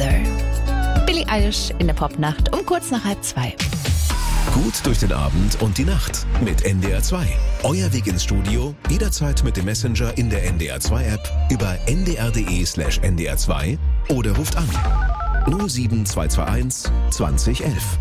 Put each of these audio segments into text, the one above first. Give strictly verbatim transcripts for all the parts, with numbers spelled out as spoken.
Weather. Billie Eilish in der Popnacht um kurz nach halb zwei. Gut durch den Abend und die Nacht mit N D R zwei. Euer Weg ins Studio, jederzeit mit dem Messenger in der N D R zwei App über n d r punkt d e slash n d r zwei oder ruft an null sieben zwei zwei eins zwanzig elf.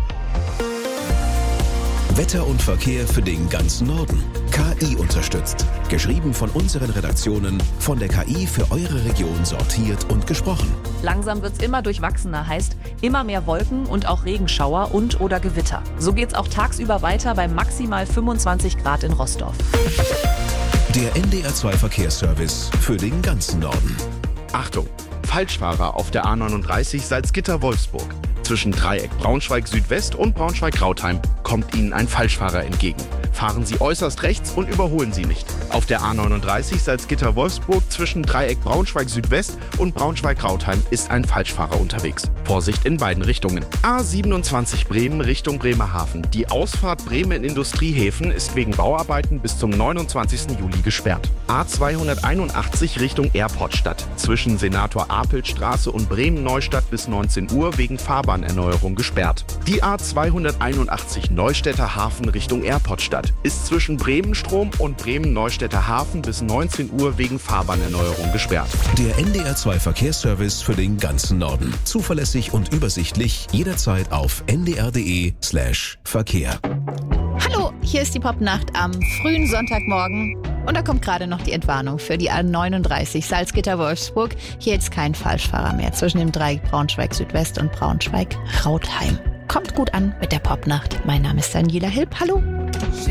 Wetter und Verkehr für den ganzen Norden. K I unterstützt. Geschrieben von unseren Redaktionen, von der K I für eure Region sortiert und gesprochen. Langsam wird's immer durchwachsener, heißt immer mehr Wolken und auch Regenschauer und oder Gewitter. So geht's auch tagsüber weiter bei maximal fünfundzwanzig Grad in Rostock. Der N D R zwei Verkehrsservice für den ganzen Norden. Achtung! Falschfahrer auf der A neununddreißig Salzgitter-Wolfsburg. Zwischen Dreieck Braunschweig-Südwest und Braunschweig-Krautheim kommt Ihnen ein Falschfahrer entgegen. Fahren Sie äußerst rechts und überholen Sie nicht. Auf der A neununddreißig Salzgitter-Wolfsburg zwischen Dreieck Braunschweig-Südwest und Braunschweig-Krautheim ist ein Falschfahrer unterwegs. Vorsicht in beiden Richtungen. A siebenundzwanzig Bremen Richtung Bremerhaven. Die Ausfahrt Bremen Industriehäfen ist wegen Bauarbeiten bis zum neunundzwanzigsten Juli gesperrt. A zweihunderteinundachtzig Richtung Airportstadt. Zwischen Senator Apelstraße und Bremen-Neustadt bis neunzehn Uhr wegen Fahrbahnerneuerung gesperrt. Die A zweihunderteinundachtzig Neustädter Hafen Richtung Airportstadt ist zwischen Bremen-Strom und Bremen-Neustädter Hafen bis neunzehn Uhr wegen Fahrbahnerneuerung gesperrt. Der N D R zwei Verkehrsservice für den ganzen Norden. Zuverlässig und übersichtlich, jederzeit auf n d r punkt d e slash Verkehr. Hallo, hier ist die Popnacht am frühen Sonntagmorgen. Und da kommt gerade noch die Entwarnung für die A neununddreißig Salzgitter-Wolfsburg. Hier jetzt kein Falschfahrer mehr zwischen dem Dreieck Braunschweig-Südwest und Braunschweig-Krautheim. Kommt gut an mit der Popnacht. Mein Name ist Daniela Hilb. Hallo.